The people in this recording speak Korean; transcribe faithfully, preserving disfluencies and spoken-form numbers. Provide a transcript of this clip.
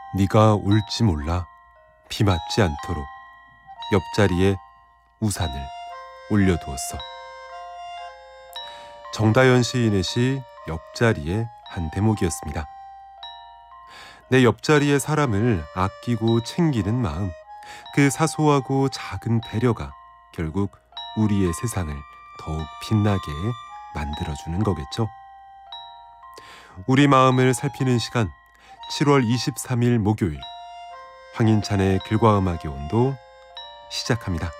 네가 올지 몰라 비 맞지 않도록 옆자리에 우산을 올려두었어. 정다연 시인의 시 옆자리의 한 대목이었습니다. 내 옆자리의 사람을 아끼고 챙기는 마음, 그 사소하고 작은 배려가 결국 우리의 세상을 더욱 빛나게 만들어주는 거겠죠. 우리 마음을 살피는 시간, 칠월 이십삼일 목요일, 황인찬의 글과 음악의 온도 시작합니다.